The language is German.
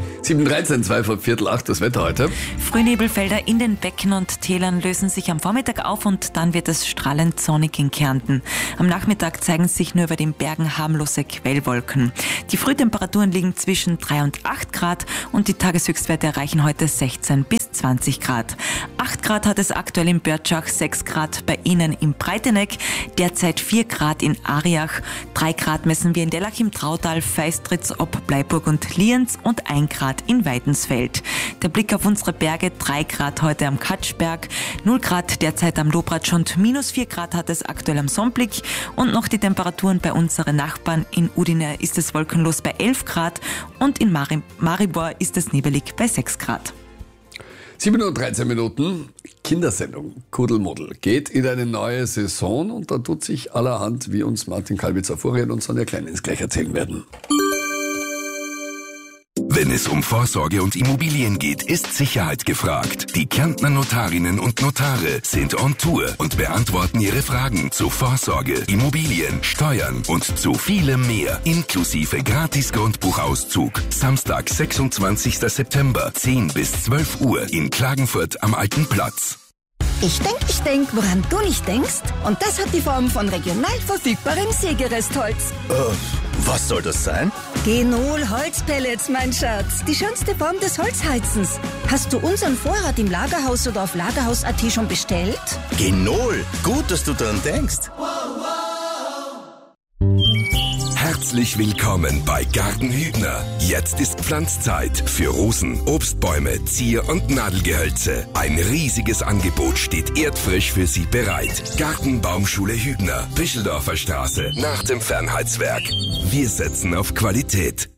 7:13, 7:45, das Wetter heute. Frühnebelfelder in den Becken und Tälern lösen sich am Vormittag auf und dann wird es strahlend sonnig in Kärnten. Am Nachmittag zeigen sich nur über den Bergen harmlose Quellwolken. Die Frühtemperaturen liegen zwischen 3 und 8 Grad und die Tageshöchstwerte erreichen heute 16 bis 20 Grad. 8 Grad hat es aktuell in Börtschach, 6 Grad bei Ihnen im Breiteneck, derzeit 4 Grad in Ariach, 3 Grad messen wir in Dellach im Trautal, Feistritz ob Bleiburg und Lienz und 1 Grad in Weidensfeld. Der Blick auf unsere Berge, 3 Grad heute am Katschberg, 0 Grad derzeit am Lobratsch und -4 Grad hat es aktuell am Sonnblick und noch die Temperaturen bei unseren Nachbarn. In Udine ist es wolkenlos bei 11 Grad und in Maribor ist es nebelig bei 6 Grad. 7:13, Kindersendung Kuddelmuddel geht in eine neue Saison und da tut sich allerhand, wie uns Martin Kalbitzer-Furien und Sonja Kleinens gleich erzählen werden. Wenn es um Vorsorge und Immobilien geht, ist Sicherheit gefragt. Die Kärntner Notarinnen und Notare sind on Tour und beantworten Ihre Fragen zu Vorsorge, Immobilien, Steuern und zu vielem mehr, inklusive Gratis-Grundbuchauszug. Samstag, 26. September, 10 bis 12 Uhr in Klagenfurt am Alten Platz. Ich denk, woran du nicht denkst. Und das hat die Form von regional verfügbarem Sägerestholz. Was soll das sein? Genol Holzpellets, mein Schatz. Die schönste Form des Holzheizens. Hast du unseren Vorrat im Lagerhaus oder auf Lagerhaus.at schon bestellt? Genol, gut, dass du daran denkst. Herzlich willkommen bei Garten Hübner. Jetzt ist Pflanzzeit für Rosen, Obstbäume, Zier- und Nadelgehölze. Ein riesiges Angebot steht erdfrisch für Sie bereit. Gartenbaumschule Hübner, Bischeldorfer Straße, nach dem Fernheitswerk. Wir setzen auf Qualität.